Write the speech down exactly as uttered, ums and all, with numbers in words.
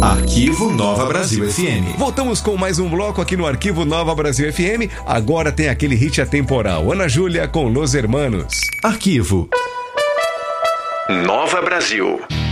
Arquivo Nova Brasil F M. Voltamos com mais um bloco aqui no Arquivo Nova Brasil F M. Agora tem aquele hit atemporal. Ana Júlia com Los Hermanos. Arquivo Nova Brasil.